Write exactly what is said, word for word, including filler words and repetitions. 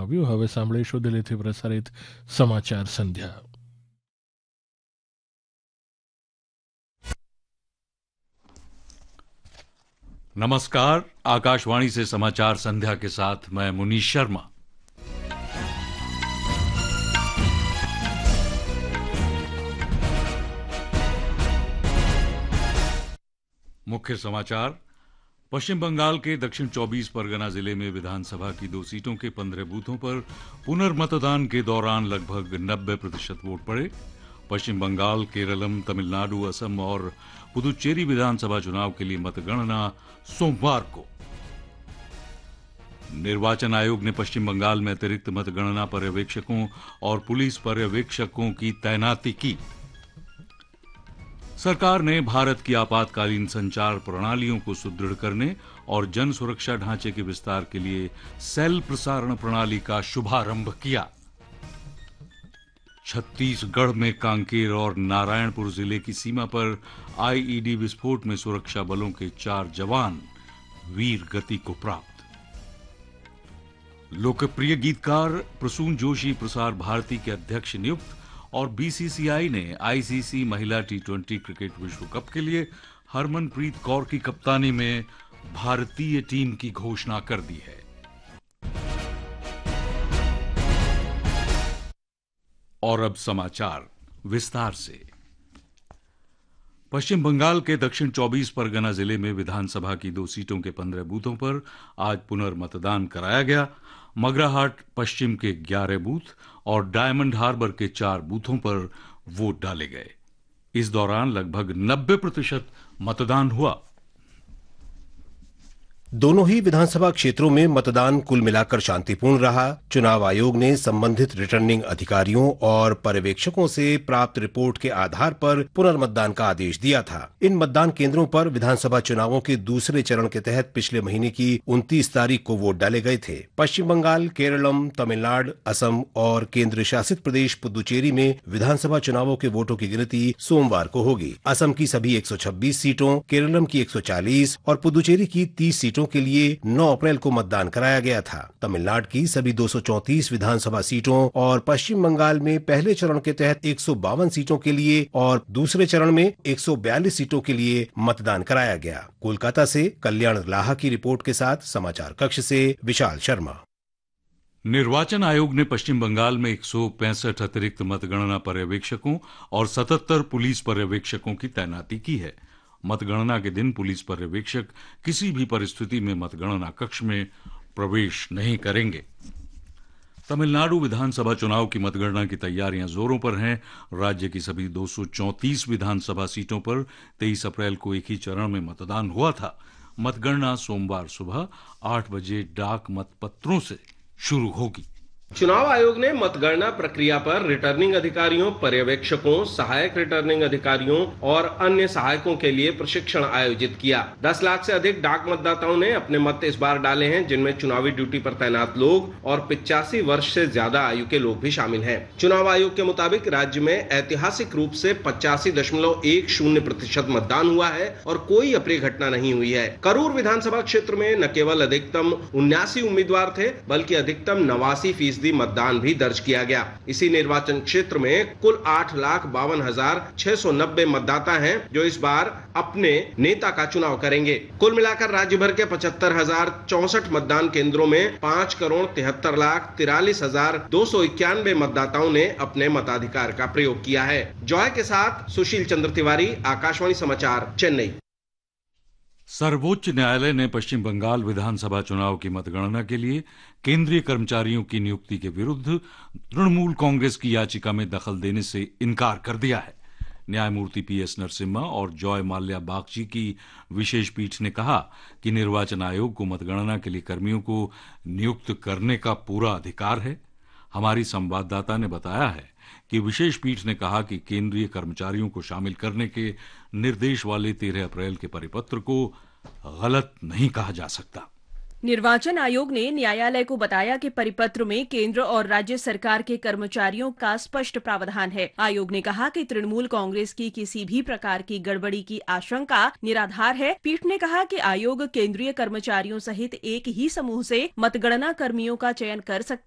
આવ્યું. હવે સાંભળીશું દિલ્હીથી પ્રસારિત સમાચાર સંધ્યા. नमस्कार, आकाशवाणी से समाचार संध्या के साथ मैं मुनीश शर्मा. मुख्य समाचार. पश्चिम बंगाल के दक्षिण चौबीस परगना जिले में विधानसभा की दो सीटों के पंद्रह बूथों पर पुनर्मतदान के दौरान लगभग नब्बे प्रतिशत वोट पड़े. पश्चिम बंगाल, केरलम, तमिलनाडु, असम और पुदुचेरी विधानसभा चुनाव के लिए मतगणना सोमवार को. निर्वाचन आयोग ने पश्चिम बंगाल में अतिरिक्त मतगणना पर्यवेक्षकों और पुलिस पर्यवेक्षकों की तैनाती की. सरकार ने भारत की आपातकालीन संचार प्रणालियों को सुदृढ़ करने और जन सुरक्षा ढांचे के विस्तार के लिए सेल प्रसारण प्रणाली का शुभारंभ किया. छत्तीसगढ़ में कांकेर और नारायणपुर जिले की सीमा पर आईईडी विस्फोट में सुरक्षा बलों के चार जवान वीर गति को प्राप्त. लोकप्रिय गीतकार प्रसून जोशी प्रसार भारती के अध्यक्ष नियुक्त और बीसीसीआई ने आईसीसी महिला टी ट्वेंटी क्रिकेट विश्व कप के लिए हरमनप्रीत कौर की कप्तानी में भारतीय टीम की घोषणा कर दी है. और अब समाचार विस्तार से. पश्चिम बंगाल के दक्षिण चौबीस परगना जिले में विधानसभा की दो सीटों के पंद्रह बूथों पर आज पुनर्मतदान कराया गया. मगराहाट पश्चिम के ग्यारह बूथ और डायमंड हार्बर के चार बूथों पर वोट डाले गए. इस दौरान लगभग नब्बे प्रतिशत मतदान हुआ. दोनों ही विधानसभा क्षेत्रों में मतदान कुल मिलाकर शांतिपूर्ण रहा. चुनाव आयोग ने संबंधित रिटर्निंग अधिकारियों और पर्यवेक्षकों से प्राप्त रिपोर्ट के आधार पर पुनर्मतदान का आदेश दिया था. इन मतदान केंद्रों पर विधानसभा चुनावों के दूसरे चरण के तहत पिछले महीने की उनतीस तारीख को वोट डाले गए थे. पश्चिम बंगाल, केरलम, तमिलनाडु, असम और केंद्र शासित प्रदेश पुदुचेरी में विधानसभा चुनावों के वोटों की गिनती सोमवार को होगी. असम की सभी एक सौ छब्बीस सीटों, केरलम की एक सौ चालीस और पुदुचेरी की तीस सीटों के लिए नौ अप्रैल को मतदान कराया गया था. तमिलनाडु की सभी दो सौ चौंतीस विधानसभा सीटों और पश्चिम बंगाल में पहले चरण के तहत एक सौ बावन सीटों के लिए और दूसरे चरण में एक सौ बयालीस सीटों के लिए मतदान कराया गया. कोलकाता से कल्याण लाहा की रिपोर्ट के साथ समाचार कक्ष से विशाल शर्मा. निर्वाचन आयोग ने पश्चिम बंगाल में एक सौ पैंसठ अतिरिक्त मतगणना पर्यवेक्षकों और सतहत्तर पुलिस पर्यवेक्षकों की तैनाती की है. मतगणना के दिन पुलिस पर्यवेक्षक किसी भी परिस्थिति में मतगणना कक्ष में प्रवेश नहीं करेंगे. तमिलनाडु विधानसभा चुनाव की मतगणना की तैयारियां जोरों पर हैं. राज्य की सभी दो सौ चौंतीस विधानसभा सीटों पर तेईस अप्रैल को एक ही चरण में मतदान हुआ था. मतगणना सोमवार सुबह आठ बजे डाक मतपत्रों से शुरू होगी. चुनाव आयोग ने मतगणना प्रक्रिया पर रिटर्निंग अधिकारियों, पर्यवेक्षकों, सहायक रिटर्निंग अधिकारियों और अन्य सहायकों के लिए प्रशिक्षण आयोजित किया. दस लाख से अधिक डाक मतदाताओं ने अपने मत इस बार डाले हैं, जिनमें चुनावी ड्यूटी पर तैनात लोग और पिचासी वर्ष से ज्यादा आयु के लोग भी शामिल हैं. चुनाव आयोग के मुताबिक राज्य में ऐतिहासिक रूप से पचासी दशमलव एक शून्य प्रतिशत मतदान हुआ है और कोई अप्रिय घटना नहीं हुई है. करूर विधानसभा क्षेत्र में न केवल अधिकतम उन्यासी उम्मीदवार थे, बल्कि अधिकतम नवासी फीसदी मतदान भी दर्ज किया गया. इसी निर्वाचन क्षेत्र में कुल आठ लाख बावन हजार छह सौ नब्बे मतदाता हैं, जो इस बार अपने नेता का चुनाव करेंगे. कुल मिलाकर राज्य भर के पचहत्तर हजार चौसठ मतदान केंद्रों में पांच करोड़ तिहत्तर लाख तिरालीस हजार दो सौ इक्यानवे मतदाताओं ने अपने मताधिकार का प्रयोग किया है. जॉय के साथ सुशील चंद्र तिवारी, आकाशवाणी समाचार, चेन्नई. सर्वोच्च न्यायालय ने पश्चिम बंगाल विधानसभा चुनाव की मतगणना के लिए केंद्रीय कर्मचारियों की नियुक्ति के विरुद्ध तृणमूल कांग्रेस की याचिका में दखल देने से इनकार कर दिया है. न्यायमूर्ति पी एस नरसिम्हा और जॉय माल्या बागची की विशेष पीठ ने कहा कि निर्वाचन आयोग को मतगणना के लिए कर्मियों को नियुक्त करने का पूरा अधिकार है. हमारी संवाददाता ने बताया है कि विशेष पीठ ने कहा कि केंद्रीय कर्मचारियों को शामिल करने के निर्देश वाले तेरह अप्रैल के परिपत्र को गलत नहीं कहा जा सकता. निर्वाचन आयोग ने न्यायालय को बताया कि परिपत्र में केंद्र और राज्य सरकार के कर्मचारियों का स्पष्ट प्रावधान है. आयोग ने कहा कि तृणमूल कांग्रेस की किसी भी प्रकार की गड़बड़ी की आशंका निराधार है. पीठ ने कहा कि आयोग केंद्रीय कर्मचारियों सहित एक ही समूह से मतगणना कर्मियों का चयन कर सकता